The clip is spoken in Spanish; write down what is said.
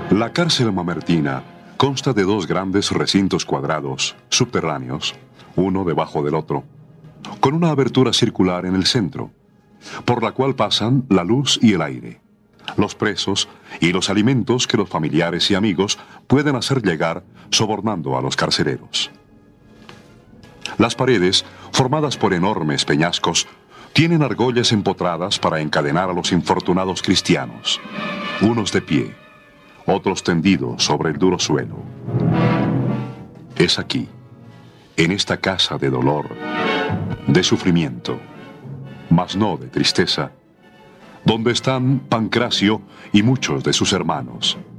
La cárcel mamertina consta de dos grandes recintos cuadrados, subterráneos, uno debajo del otro, con una abertura circular en el centro, por la cual pasan la luz y el aire, los presos y los alimentos que los familiares y amigos pueden hacer llegar sobornando a los carceleros. Las paredes, formadas por enormes peñascos, tienen argollas empotradas para encadenar a los infortunados cristianos, unos de pie, otros tendidos sobre el duro suelo. Es aquí, en esta casa de dolor, de sufrimiento, mas no de tristeza, donde están Pancracio y muchos de sus hermanos.